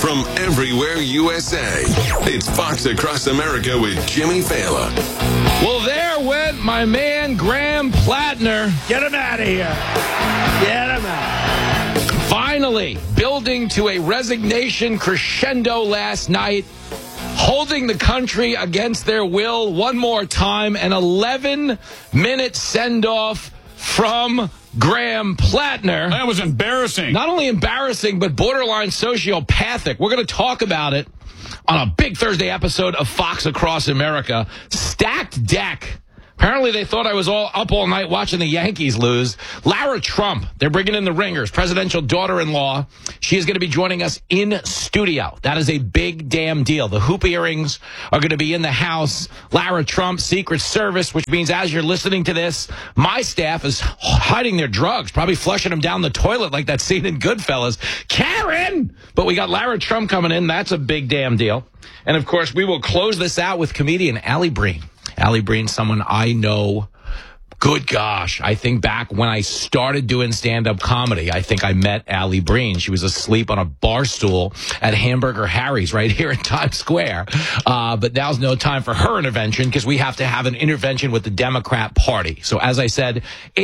from everywhere USA. It's Fox Across America with Jimmy Fallon. Well, there went my man Graham Plattner. Get him out of here. Get him out. Finally, building to a resignation crescendo last night, holding the country against their will one more time, an 11-minute send-off from Graham Plattner. That was embarrassing. Not only embarrassing, but borderline sociopathic. We're going to talk about it on a big Thursday episode of Fox Across America. Stacked deck. Apparently they thought I was up all night watching the Yankees lose. Lara Trump, they're bringing in the ringers, presidential daughter-in-law. She is going to be joining us in studio. That is a big damn deal. The hoop earrings are going to be in the house. Lara Trump, Secret Service, which means as you're listening to this, my staff is hiding their drugs, probably flushing them down the toilet like that scene in Goodfellas. Karen! But we got Lara Trump coming in. That's a big damn deal. And, of course, we will close this out with comedian Allie Breen. Allie Breen, someone I know, good gosh, I think back when I started doing stand-up comedy, I think I met Allie Breen. She was asleep on a bar stool at Hamburger Harry's right here in Times Square. But now's no time for her intervention because we have to have an intervention with the Democrat Party. So as I said,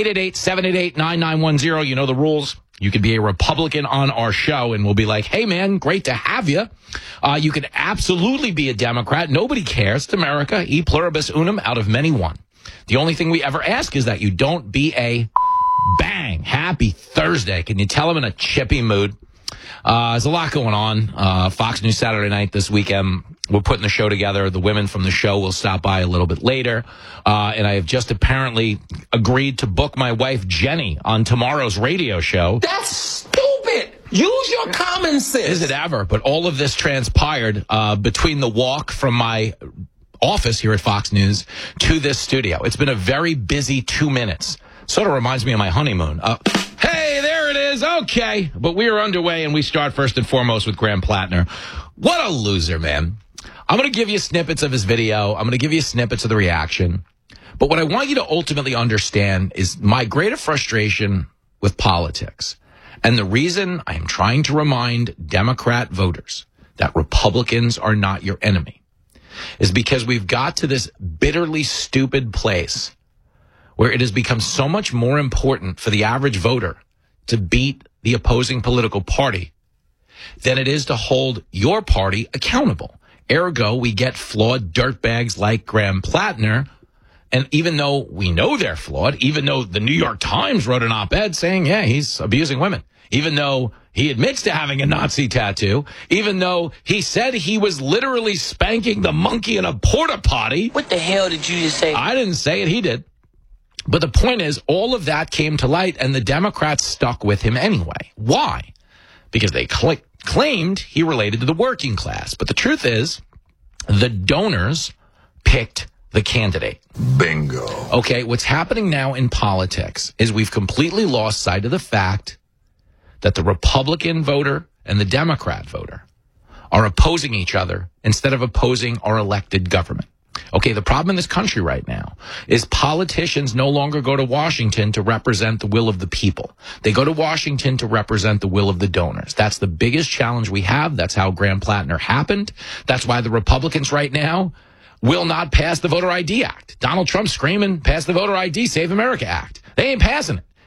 888-788-9910, you know the rules. You could be a Republican on our show, and we'll be like, hey, man, great to have you. You could absolutely be a Democrat. Nobody cares. It's America. E pluribus unum, out of many one. The only thing we ever ask is that you don't be a bang. Happy Thursday. Can you tell them in a chippy mood? There's a lot going on. Fox News Saturday night this weekend. We're putting the show together. The women from the show will stop by a little bit later. And I have just apparently agreed to book my wife, Jenny, on tomorrow's radio show. That's stupid. Use your common sense. Is it ever? But all of this transpired between the walk from my office here at Fox News to this studio. It's been a very busy 2 minutes. Sort of reminds me of my honeymoon. Hey, there it is. Okay. But we are underway, and we start first and foremost with Graham Plattner. What a loser, man. I'm going to give you snippets of his video. I'm going to give you snippets of the reaction. But what I want you to ultimately understand is my greater frustration with politics. And the reason I am trying to remind Democrat voters that Republicans are not your enemy is because we've got to this bitterly stupid place where it has become so much more important for the average voter to beat the opposing political party than it is to hold your party accountable. Ergo, we get flawed dirtbags like Graham Plattner. And even though we know they're flawed, even though the New York Times wrote an op-ed saying, yeah, he's abusing women, even though he admits to having a Nazi tattoo, even though he said he was literally spanking the monkey in a porta potty. What the hell did you just say? I didn't say it. He did. But the point is, all of that came to light, and the Democrats stuck with him anyway. Why? Because they claimed he related to the working class. But the truth is, the donors picked the candidate. Bingo. Okay, what's happening now in politics is we've completely lost sight of the fact that the Republican voter and the Democrat voter are opposing each other instead of opposing our elected government. Okay, the problem in this country right now is politicians no longer go to Washington to represent the will of the people. They go to Washington to represent the will of the donors. That's the biggest challenge we have. That's how Graham Plattner happened. That's why the Republicans right now will not pass the Voter ID Act. Donald Trump screaming, pass the Voter ID, Save America Act. They ain't passing it.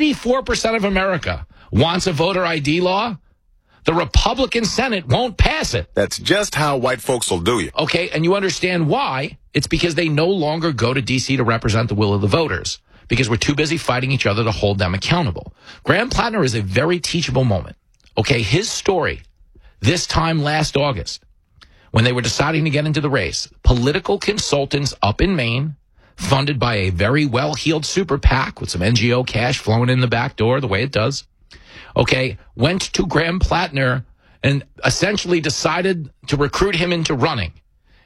84% of America wants a voter ID law. The Republican Senate won't pass it. That's just how white folks will do you. Okay, and you understand why. It's because they no longer go to D.C. to represent the will of the voters, because we're too busy fighting each other to hold them accountable. Graham Plattner is a very teachable moment. Okay, his story this time last August, when they were deciding to get into the race, political consultants up in Maine, funded by a very well-heeled super PAC with some NGO cash flowing in the back door the way it does, okay, went to Graham Plattner and essentially decided to recruit him into running.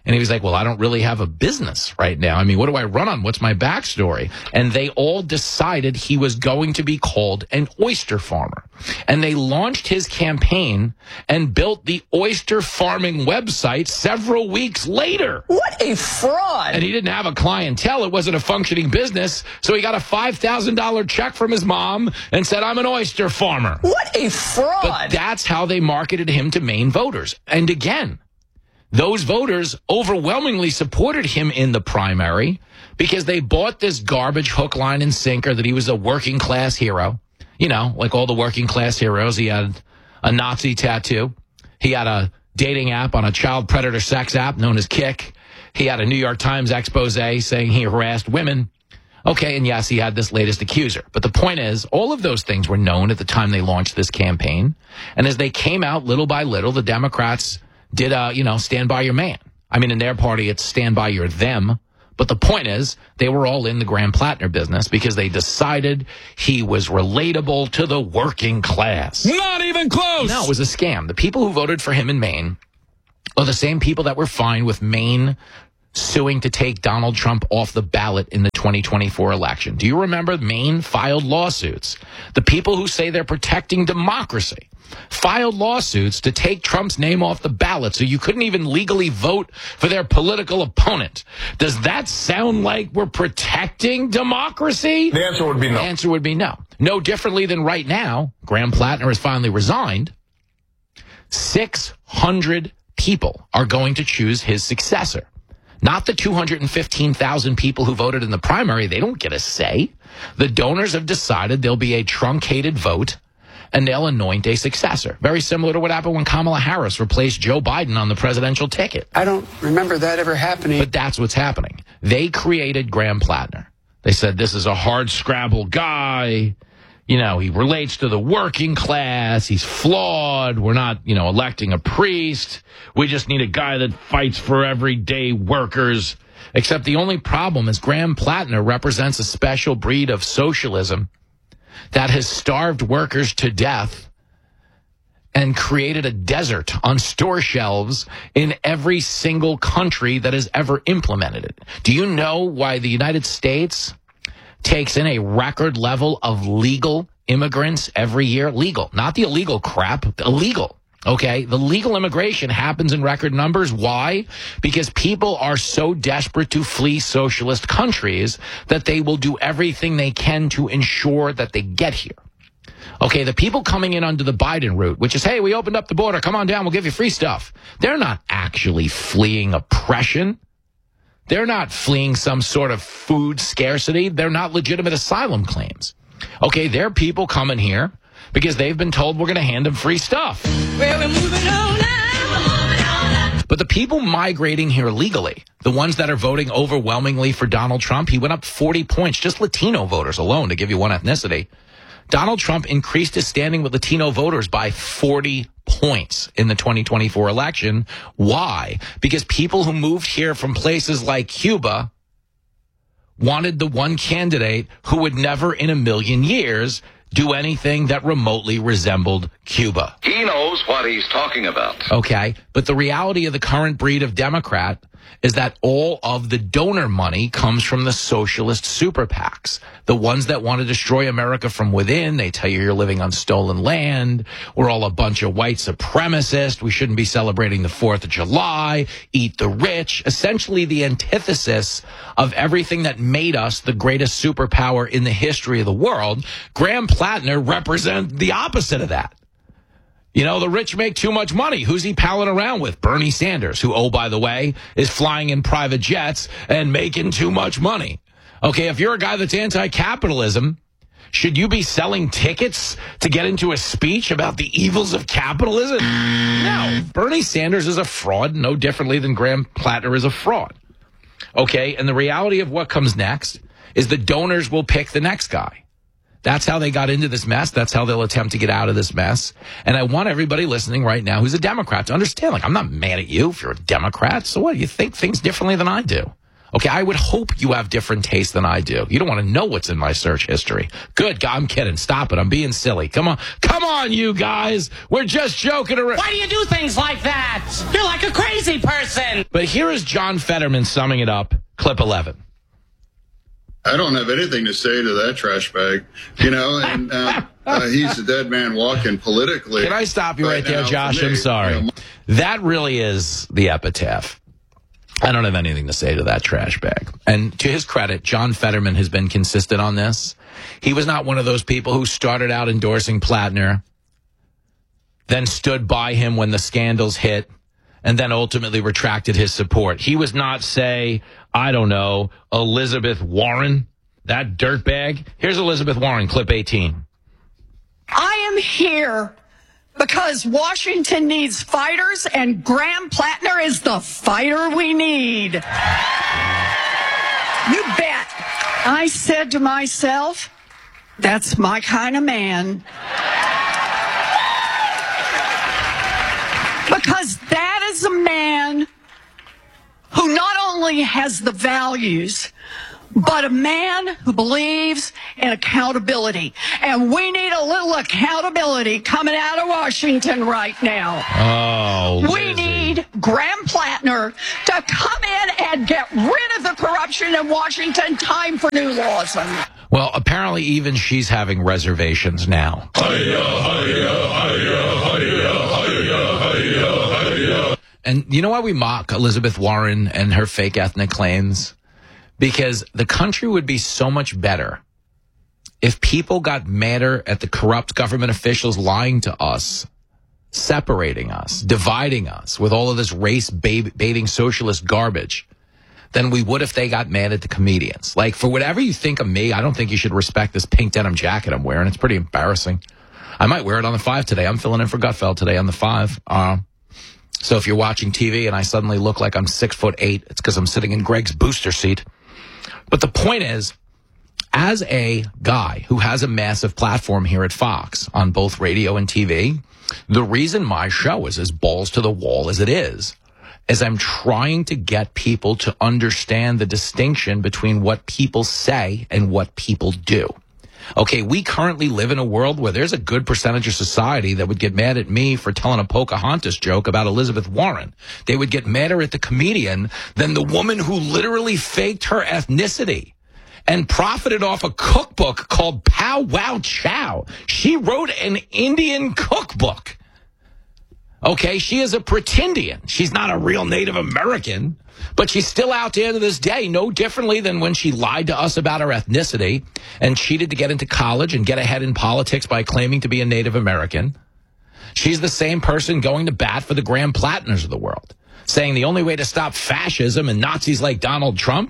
And he was like, well, I don't really have a business right now. I mean, what do I run on? What's my backstory? And they all decided he was going to be called an oyster farmer. And they launched his campaign and built the oyster farming website several weeks later. What a fraud. And he didn't have a clientele. It wasn't a functioning business. So he got a $5,000 check from his mom and said, I'm an oyster farmer. What a fraud. But that's how they marketed him to Maine voters. And again, those voters overwhelmingly supported him in the primary because they bought this garbage hook, line, and sinker that he was a working class hero. You know, like all the working class heroes. He had a Nazi tattoo. He had a dating app on a child predator sex app known as Kick. He had a New York Times expose saying he harassed women. Okay, and yes, he had this latest accuser. But the point is, all of those things were known at the time they launched this campaign. And as they came out little by little, the Democrats did, stand by your man. I mean, in their party, it's stand by your them. But the point is, they were all in the Graham Plattner business because they decided he was relatable to the working class. Not even close! No, it was a scam. The people who voted for him in Maine are the same people that were fine with Maine suing to take Donald Trump off the ballot in the 2024 election. Do you remember Maine filed lawsuits? The people who say they're protecting democracy filed lawsuits to take Trump's name off the ballot so you couldn't even legally vote for their political opponent. Does that sound like we're protecting democracy? The answer would be no. The answer would be no. No differently than right now, Graham Plattner has finally resigned. 600 people are going to choose his successor. Not the 215,000 people who voted in the primary. They don't get a say. The donors have decided there'll be a truncated vote and they'll anoint a successor. Very similar to what happened when Kamala Harris replaced Joe Biden on the presidential ticket. I don't remember that ever happening. But that's what's happening. They created Graham Plattner. They said, this is a hard scrabble guy. You know, he relates to the working class. He's flawed. We're not, electing a priest. We just need a guy that fights for everyday workers. Except the only problem is Graham Plattner represents a special breed of socialism that has starved workers to death and created a desert on store shelves in every single country that has ever implemented it. Do you know why the United States takes in a record level of legal immigrants every year? Legal, not the illegal crap, illegal. Okay, the legal immigration happens in record numbers. Why? Because people are so desperate to flee socialist countries that they will do everything they can to ensure that they get here. Okay, the people coming in under the Biden route, which is, hey, we opened up the border, come on down, we'll give you free stuff. They're not actually fleeing oppression. They're not fleeing some sort of food scarcity. They're not legitimate asylum claims. Okay, they're people coming here because they've been told we're going to hand them free stuff. Well, we're moving on now. But the people migrating here legally, the ones that are voting overwhelmingly for Donald Trump, he went up 40 points, just Latino voters alone, to give you one ethnicity. Donald Trump increased his standing with Latino voters by 40 points in the 2024 election. Why? Because people who moved here from places like Cuba wanted the one candidate who would never in a million years do anything that remotely resembled Cuba. He knows what he's talking about. Okay, but the reality of the current breed of Democrat is that all of the donor money comes from the socialist super PACs, the ones that want to destroy America from within. They tell you you're living on stolen land. We're all a bunch of white supremacists. We shouldn't be celebrating the 4th of July. Eat the rich. Essentially the antithesis of everything that made us the greatest superpower in the history of the world. Graham Plattner represents the opposite of that. You know, the rich make too much money. Who's he palling around with? Bernie Sanders, who, oh, by the way, is flying in private jets and making too much money. Okay, if you're a guy that's anti-capitalism, should you be selling tickets to get into a speech about the evils of capitalism? No. Bernie Sanders is a fraud, no differently than Graham Plattner is a fraud. Okay, and the reality of what comes next is the donors will pick the next guy. That's how they got into this mess. That's how they'll attempt to get out of this mess. And I want everybody listening right now who's a Democrat to understand, like, I'm not mad at you if you're a Democrat. So what? You think things differently than I do. Okay, I would hope you have different tastes than I do. You don't want to know what's in my search history. Good God, I'm kidding. Stop it. I'm being silly. Come on, you guys. We're just joking around. Why do you do things like that? You're like a crazy person. But here is John Fetterman summing it up. Clip 11. I don't have anything to say to that trash bag, and he's a dead man walking politically. Can I stop you right there, now, Josh? I'm sorry. That really is the epitaph. I don't have anything to say to that trash bag. And to his credit, John Fetterman has been consistent on this. He was not one of those people who started out endorsing Plattner, then stood by him when the scandals hit, and then ultimately retracted his support. He was not, say, I don't know, Elizabeth Warren, that dirtbag. Here's Elizabeth Warren, clip 18. I am here because Washington needs fighters, and Graham Plattner is the fighter we need. You bet. I said to myself, that's my kind of man. Because that is a man who not only has the values, but a man who believes in accountability. And we need a little accountability coming out of Washington right now. Oh, we need Graham Plattner to come in and get rid of the corruption in Washington. Time for new laws. Well, apparently even she's having reservations now. And you know why we mock Elizabeth Warren and her fake ethnic claims? Because the country would be so much better if people got madder at the corrupt government officials lying to us, separating us, dividing us with all of this race-baiting socialist garbage than we would if they got mad at the comedians. Like, for whatever you think of me, I don't think you should respect this pink denim jacket I'm wearing. It's pretty embarrassing. I might wear it on the 5 today. I'm filling in for Gutfeld today on the 5. So if you're watching TV and I suddenly look like I'm 6'8", it's because I'm sitting in Greg's booster seat. But the point is, as a guy who has a massive platform here at Fox on both radio and TV, the reason my show is as balls to the wall as it is I'm trying to get people to understand the distinction between what people say and what people do. Okay, we currently live in a world where there's a good percentage of society that would get mad at me for telling a Pocahontas joke about Elizabeth Warren. They would get madder at the comedian than the woman who literally faked her ethnicity and profited off a cookbook called Pow Wow Chow. She wrote an Indian cookbook. Okay, she is a pretendian. She's not a real Native American, but she's still out there to this day, no differently than when she lied to us about her ethnicity and cheated to get into college and get ahead in politics by claiming to be a Native American. She's the same person going to bat for the Graham Plattners of the world, saying the only way to stop fascism and Nazis like Donald Trump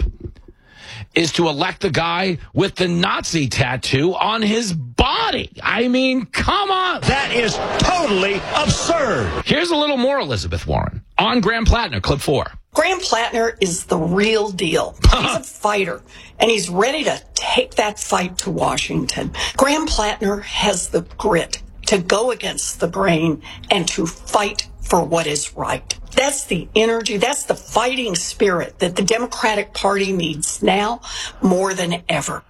is to elect the guy with the Nazi tattoo on his body. I mean, come on. That is totally absurd. Here's a little more Elizabeth Warren on Graham Plattner, clip 4. Graham Plattner is the real deal. He's a fighter, and he's ready to take that fight to Washington. Graham Plattner has the grit to go against the grain and to fight for what is right. That's the energy, that's the fighting spirit that the Democratic Party needs now more than ever.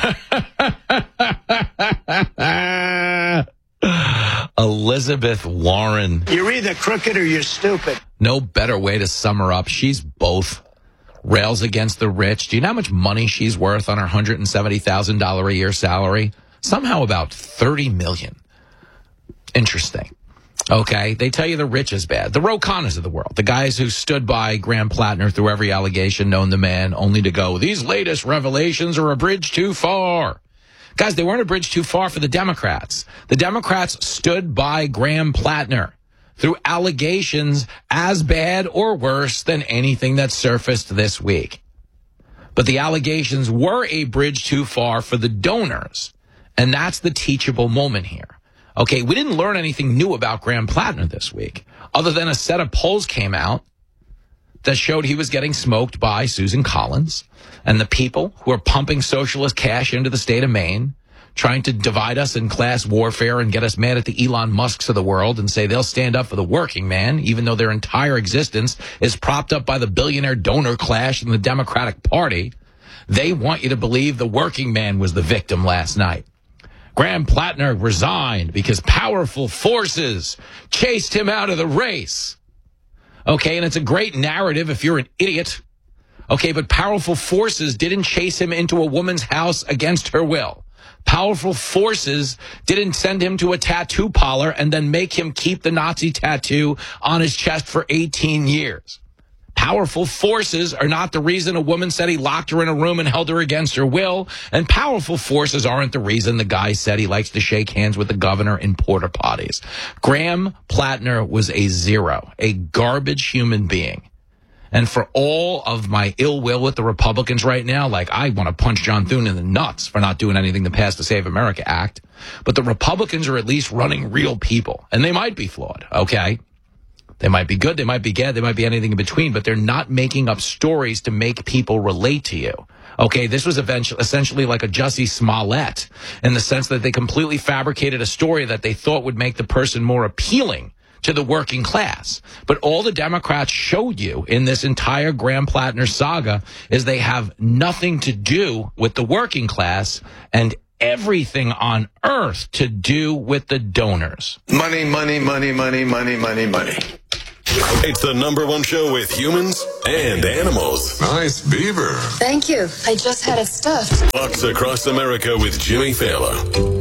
Elizabeth Warren. You're either crooked or you're stupid. No better way to sum her up. She's both. Rails against the rich. Do you know how much money she's worth on her $170,000 a year salary? Somehow about $30 million. Interesting. Okay, they tell you the rich is bad. The Ro Khannas of the world, the guys who stood by Graham Plattner through every allegation known to man, only to go, these latest revelations are a bridge too far. Guys, they weren't a bridge too far for the Democrats. The Democrats stood by Graham Plattner through allegations as bad or worse than anything that surfaced this week. But the allegations were a bridge too far for the donors, and that's the teachable moment here. Okay, we didn't learn anything new about Graham Plattner this week, other than a set of polls came out that showed he was getting smoked by Susan Collins and the people who are pumping socialist cash into the state of Maine trying to divide us in class warfare and get us mad at the Elon Musks of the world and say they'll stand up for the working man, even though their entire existence is propped up by the billionaire donor clash in the Democratic Party. They want you to believe the working man was the victim last night. Graham Plattner resigned because powerful forces chased him out of the race. Okay, and it's a great narrative if you're an idiot. Okay, but powerful forces didn't chase him into a woman's house against her will. Powerful forces didn't send him to a tattoo parlor and then make him keep the Nazi tattoo on his chest for 18 years. Powerful forces are not the reason a woman said he locked her in a room and held her against her will. And powerful forces aren't the reason the guy said he likes to shake hands with the governor in porta potties. Graham Plattner was a zero, a garbage human being. And for all of my ill will with the Republicans right now, like I want to punch John Thune in the nuts for not doing anything to pass the Save America Act. But the Republicans are at least running real people. And they might be flawed, okay? They might be good, they might be bad, they might be anything in between, but they're not making up stories to make people relate to you. Okay, this was essentially like a Jussie Smollett in the sense that they completely fabricated a story that they thought would make the person more appealing to the working class. But all the Democrats showed you in this entire Graham Plattner saga is they have nothing to do with the working class and everything on earth to do with the donors. Money, money, money, money, money, money, money. It's the #1 show with humans and animals. Nice beaver. Thank you. I just had it stuffed. Fox Across America with Jimmy Fallon.